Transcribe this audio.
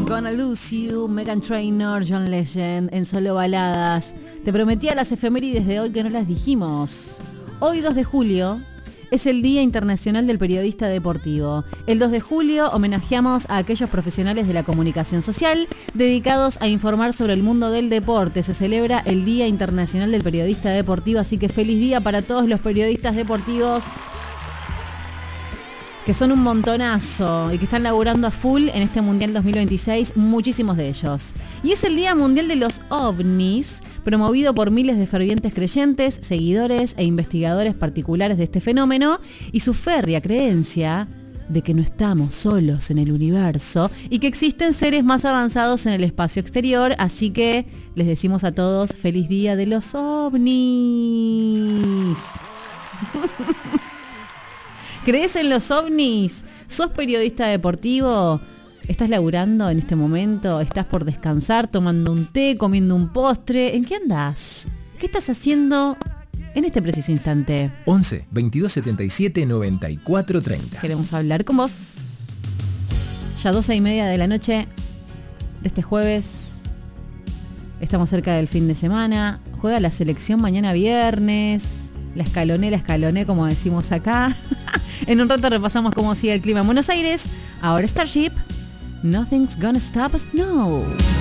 Gonna Lose You, Meghan Trainor, John Legend, en Solo Baladas. Te prometí a las efemérides de hoy que no las dijimos. Hoy 2 de julio es el Día Internacional del Periodista Deportivo. El 2 de julio homenajeamos a aquellos profesionales de la comunicación social dedicados a informar sobre el mundo del deporte. Se celebra el Día Internacional del Periodista Deportivo, así que feliz día para todos los periodistas deportivos que son un montonazo y que están laburando a full en este Mundial 2026, muchísimos de ellos. Y es el Día Mundial de los OVNIs, promovido por miles de fervientes creyentes, seguidores e investigadores particulares de este fenómeno y su férrea creencia de que no estamos solos en el universo y que existen seres más avanzados en el espacio exterior, así que les decimos a todos feliz Día de los OVNIs. ¿Crees en los ovnis? ¿Sos periodista deportivo? ¿Estás laburando en este momento? ¿Estás por descansar, tomando un té, comiendo un postre? ¿En qué andás? ¿Qué estás haciendo en este preciso instante? 11 22 77 94 30. Queremos hablar con vos. Ya 12:30 de la noche de este jueves. Estamos cerca del fin de semana. Juega la selección mañana viernes. La escaloné, como decimos acá. En un rato repasamos cómo sigue el clima en Buenos Aires. Ahora Starship. Nothing's gonna stop us, no.